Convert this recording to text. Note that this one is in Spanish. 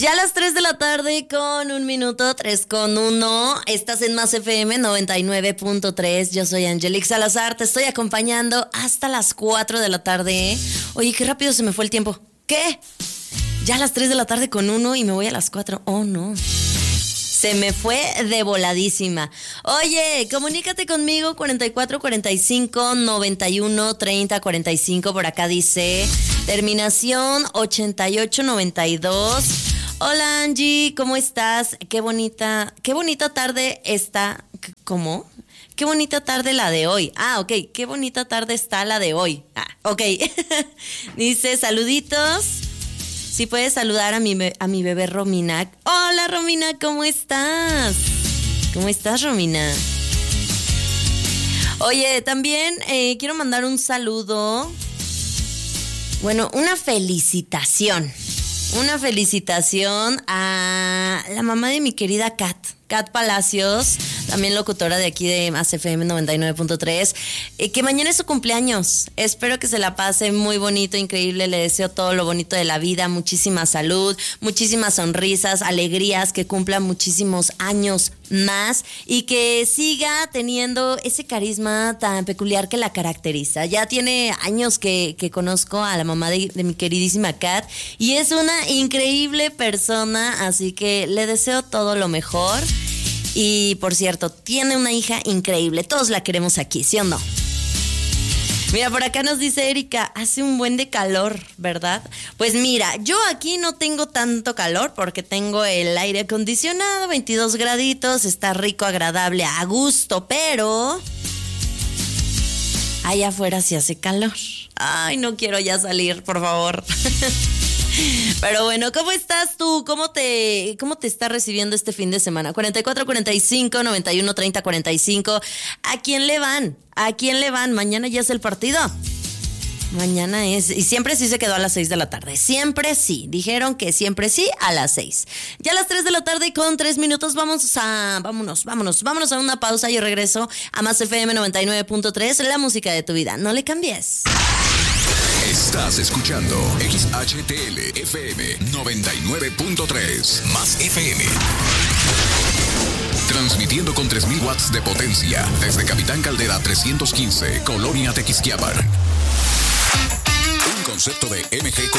Ya a las 3 de la tarde con 1 minuto, 3 con 1. Estás en Más FM 99.3. Yo soy Angelique Salazar. Te estoy acompañando hasta las 4 de la tarde. Oye, qué rápido se me fue el tiempo. ¿Qué? Ya a las 3 de la tarde con 1 y me voy a las 4. Oh, no. Se me fue de voladísima. Oye, comunícate conmigo 44 45 91 30 45. Por acá dice terminación 88 92. Hola Angie, ¿cómo estás? Qué bonita tarde está. ¿Cómo? Qué bonita tarde la de hoy. Ah, ok. Qué bonita tarde está la de hoy. Ah, ok. Dice, saluditos. Si puedes saludar a mi bebé Romina. Hola Romina, ¿cómo estás? ¿Cómo estás, Romina? Oye, también quiero mandar un saludo. Bueno, una felicitación. Una felicitación a la mamá de mi querida Kat Palacios, también locutora de aquí de Más FM 99.3, que mañana es su cumpleaños. Espero que se la pase muy bonito, increíble. Le deseo todo lo bonito de la vida, muchísima salud, muchísimas sonrisas, alegrías, que cumpla muchísimos años más y que siga teniendo ese carisma tan peculiar que la caracteriza. Ya tiene años que conozco a la mamá de mi queridísima Kat y es una increíble persona, así que le deseo todo lo mejor. Y por cierto, tiene una hija increíble. Todos la queremos aquí, ¿sí o no? Mira, por acá nos dice Erika, hace un buen de calor, ¿verdad? Pues mira, yo aquí no tengo tanto calor porque tengo el aire acondicionado, 22 graditos, está rico, agradable, a gusto, pero allá afuera sí hace calor. Ay, no quiero ya salir, por favor. Pero bueno, ¿cómo estás tú? ¿Cómo te está recibiendo este fin de semana? 44 45 91 30 45. ¿A quién le van? ¿A quién le van? Mañana ya es el partido. Mañana es, y siempre sí se quedó a las 6 de la tarde. Siempre sí. Dijeron que siempre sí a las 6. Ya a las 3 de la tarde con 3 minutos vámonos a una pausa. Yo regreso a Más FM 99.3, la música de tu vida. No le cambies. Estás escuchando XHTL FM 99.3 Más FM. Transmitiendo con 3.000 watts de potencia desde Capitán Caldera 315, Colonia Tequisquiapan. Un concepto de MG